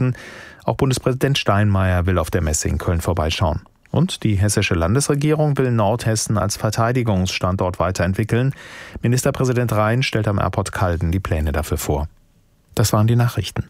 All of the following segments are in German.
auftreten. Auch Bundespräsident Steinmeier will auf der Messe in Köln vorbeischauen. Und die hessische Landesregierung will Nordhessen als Verteidigungsstandort weiterentwickeln. Ministerpräsident Rhein stellt am Airport Calden die Pläne dafür vor. Das waren die Nachrichten.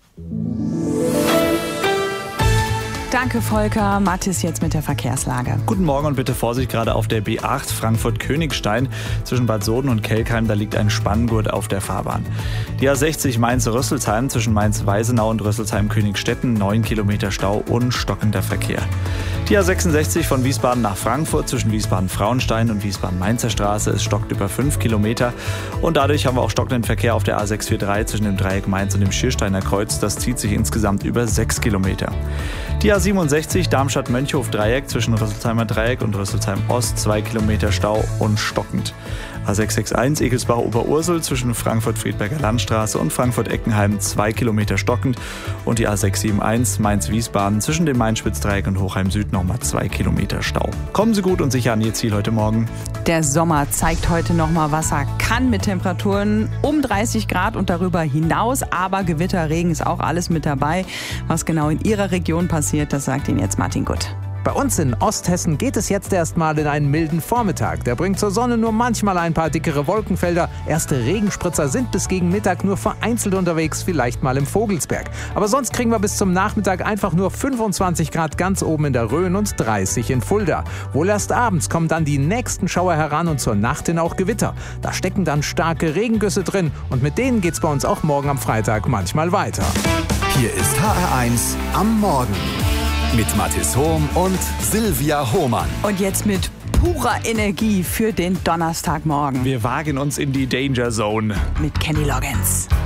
Danke, Volker. Mathis jetzt mit der Verkehrslage. Guten Morgen und bitte Vorsicht gerade auf der B8 Frankfurt-Königstein. Zwischen Bad Soden und Kelkheim, da liegt ein Spanngurt auf der Fahrbahn. Die A60 Mainz-Rüsselsheim zwischen Mainz-Weisenau und Rüsselsheim-Königstetten, 9 Kilometer Stau und stockender Verkehr. Die A66 von Wiesbaden nach Frankfurt zwischen Wiesbaden-Frauenstein und Wiesbaden-Mainzer Straße, es stockt über 5 Kilometer. Und dadurch haben wir auch stockenden Verkehr auf der A643 zwischen dem Dreieck Mainz und dem Schiersteiner Kreuz. Das zieht sich insgesamt über 6 Kilometer. Die A67 Darmstadt-Mönchhof-Dreieck zwischen Rüsselsheimer Dreieck und Rüsselsheim Ost, 2 Kilometer Stau und stockend. A661 Egelsbach-Oberursel zwischen Frankfurt-Friedberger Landstraße und Frankfurt-Eckenheim, 2 Kilometer stockend. Und die A671 Mainz-Wiesbaden zwischen dem Main-Spitz-Dreieck und Hochheim-Süd nochmal 2 Kilometer Stau. Kommen Sie gut und sicher an Ihr Ziel heute Morgen. Der Sommer zeigt heute nochmal, was er kann mit Temperaturen um 30 Grad und darüber hinaus. Aber Gewitter, Regen ist auch alles mit dabei. Was genau in Ihrer Region passiert, das sagt Ihnen jetzt Martin Gutt. Bei uns in Osthessen geht es jetzt erstmal in einen milden Vormittag. Der bringt zur Sonne nur manchmal ein paar dickere Wolkenfelder. Erste Regenspritzer sind bis gegen Mittag nur vereinzelt unterwegs, vielleicht mal im Vogelsberg. Aber sonst kriegen wir bis zum Nachmittag einfach nur 25 Grad ganz oben in der Rhön und 30 in Fulda. Wohl erst abends kommen dann die nächsten Schauer heran und zur Nacht hin auch Gewitter. Da stecken dann starke Regengüsse drin und mit denen geht's bei uns auch morgen am Freitag manchmal weiter. Hier ist HR1 am Morgen. Mit Mathis Hohm und Silvia Hohmann. Und jetzt mit purer Energie für den Donnerstagmorgen. Wir wagen uns in die Danger Zone. Mit Kenny Loggins.